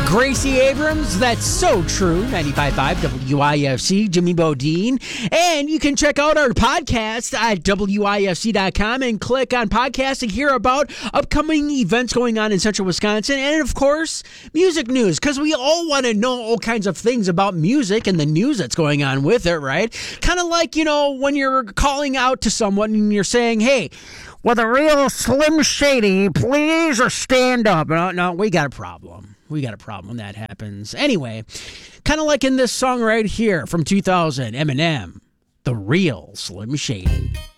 Gracie Abrams, that's so true. 95.5 WIFC, Jimmy Bodine. And you can check out our podcast at WIFC.com and click on podcast to hear about upcoming events going on in central Wisconsin. And, of course, music news, because we all want to know all kinds of things about music and the news that's going on with it, right? Kind of like, when you're calling out to someone and you're saying, hey, with a real Slim Shady, please stand up. No, we got a problem. We got a problem when that happens. Anyway, kind of like in this song right here from 2000, Eminem, The Real Slim Shady.